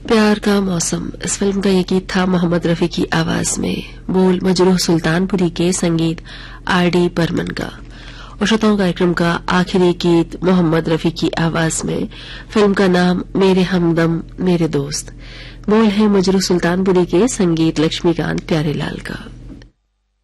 प्यार का मौसम, इस फिल्म का ये गीत था मोहम्मद रफी की आवाज में, बोल मजरूह सुल्तानपुरी के, संगीत आर.डी. बर्मन का। और श्रोताओं, कार्यक्रम का आखिरी गीत मोहम्मद रफी की आवाज में, फिल्म का नाम मेरे हमदम मेरे दोस्त, बोल है मजरूह सुल्तानपुरी के, संगीत लक्ष्मीकांत प्यारेलाल का।